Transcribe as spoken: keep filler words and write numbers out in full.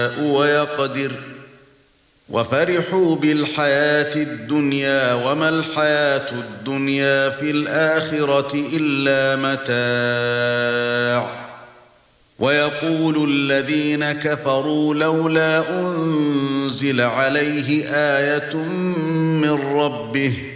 ويقدر وفرحوا بالحياة الدنيا وما الحياة الدنيا في الآخرة إلا متاع ويقول الذين كفروا لولا أنزل عليه آية من ربه